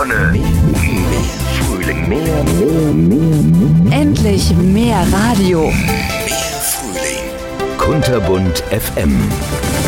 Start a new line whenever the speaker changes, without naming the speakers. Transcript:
Sonne, mehr Frühling, mehr.
Endlich mehr Radio.
Mehr Frühling. Kunterbunt FM.